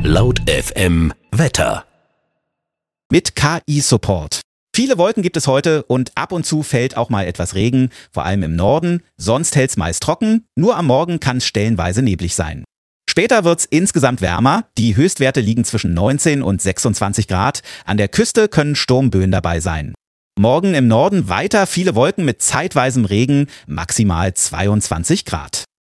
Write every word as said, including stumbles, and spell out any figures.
Laut F M Wetter. Mit K I-Support. Viele Wolken gibt es heute und ab und zu fällt auch mal etwas Regen, vor allem im Norden. Sonst hält's meist trocken, nur am Morgen kann es stellenweise neblig sein. Später wird's insgesamt wärmer. Die Höchstwerte liegen zwischen neunzehn und sechsundzwanzig Grad. An der Küste können Sturmböen dabei sein. Morgen im Norden weiter viele Wolken mit zeitweisem Regen, maximal zweiundzwanzig Grad.